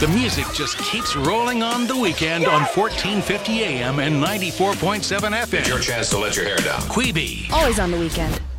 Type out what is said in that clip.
The music just keeps rolling on the weekend on 1450 AM and 94.7 FM. It's your chance to let your hair down. Queeby. Always on the weekend.